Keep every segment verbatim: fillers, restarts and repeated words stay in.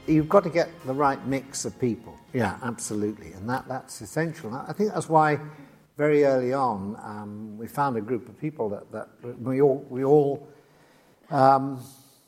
you've got to get the right mix of people. Yeah, absolutely, and that, that's essential. I think that's why very early on um, we found a group of people that, that we all we all um,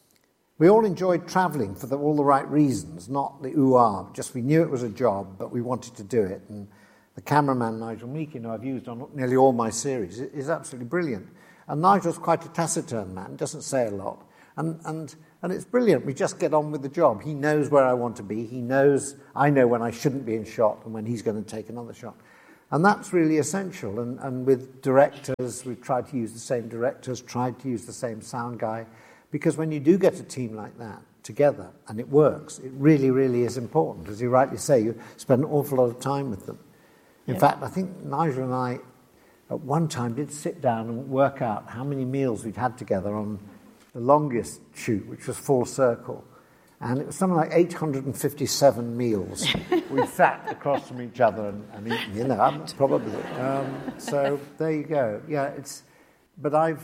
we all enjoyed travelling for the, all the right reasons, not the ooh-ah. Just we knew it was a job, but we wanted to do it. And the cameraman Nigel Meakin, who I've used on nearly all my series, is absolutely brilliant. And Nigel's quite a taciturn man, doesn't say a lot, and and. And it's brilliant. We just get on with the job. He knows where I want to be. He knows, I know when I shouldn't be in shot and when he's going to take another shot. And that's really essential. And, and with directors, we've tried to use the same directors, tried to use the same sound guy. Because when you do get a team like that together and it works, it really, really is important. As you rightly say, you spend an awful lot of time with them. In yeah. fact, I think Nigel and I, at one time, did sit down and work out how many meals we'd had together on the longest shoot, which was Full Circle, and it was something like eight hundred fifty-seven meals. We sat across from each other and, and eaten, you know, probably. Um, so there you go. Yeah, it's. But I've.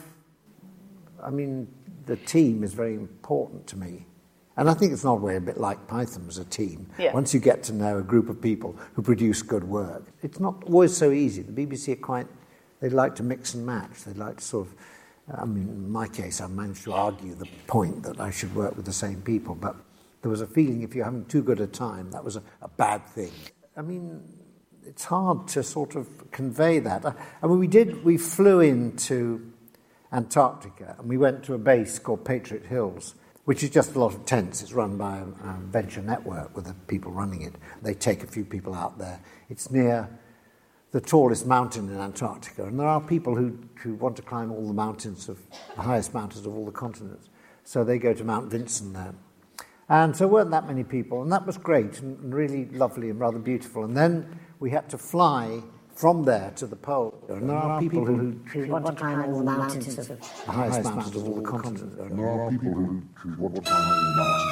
I mean, the team is very important to me, and I think it's not way a bit like Python as a team. Yeah. Once you get to know a group of people who produce good work, it's not always so easy. The B B C are quite. They like to mix and match. They like to sort of. I mean, in my case, I managed to argue the point that I should work with the same people, but there was a feeling if you're having too good a time, that was a, a bad thing. I mean, it's hard to sort of convey that. I, I mean, we did, we flew into Antarctica, and we went to a base called Patriot Hills, which is just a lot of tents. It's run by a, a venture network with the people running it. They take a few people out there. It's near the tallest mountain in Antarctica, and there are people who, who want to climb all the mountains of the highest mountains of all the continents. So they go to Mount Vinson there. And so there weren't that many people, and that was great and, and really lovely and rather beautiful. And then we had to fly from there to the pole. And there are people who, who want to climb all the mountains of the highest mountains of all the continents. There are people who, who want to climb all the mountains